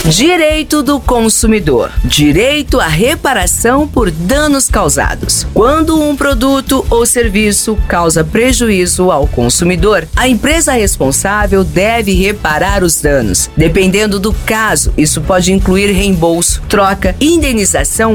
Direito do consumidor. Direito à reparação por danos causados. Quando um produto ou serviço causa prejuízo ao consumidor, a empresa responsável deve reparar os danos. Dependendo do caso, isso pode incluir reembolso, troca, indenização